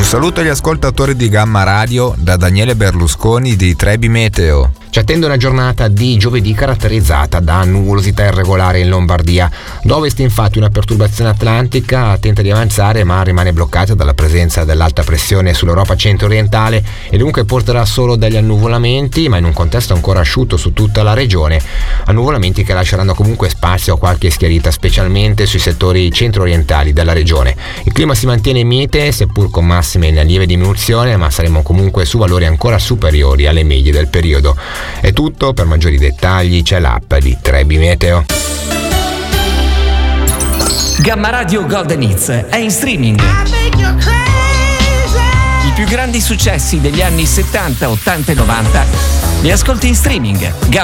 saluto agli ascoltatori di Gamma Radio da Daniele Berlusconi di Trebi Meteo. Ci attende una giornata di giovedì caratterizzata da nuvolosità irregolare in Lombardia. Da ovest infatti una perturbazione atlantica tenta di avanzare ma rimane bloccata dalla presenza dell'alta pressione sull'Europa centro-orientale e dunque porterà solo degli annuvolamenti, ma in un contesto ancora asciutto su tutta la regione. Annuvolamenti che lasceranno comunque spazio a qualche schiarita, specialmente sui settori centro-orientali della regione. Il clima si mantiene mite, seppur con massime in lieve diminuzione, ma saremo comunque su valori ancora superiori alle medie del periodo. È tutto, per maggiori dettagli c'è l'app di Trebi Meteo. Gamma Radio Golden Hits è in streaming. I più grandi successi degli anni 70, 80 e 90 li ascolti in streaming.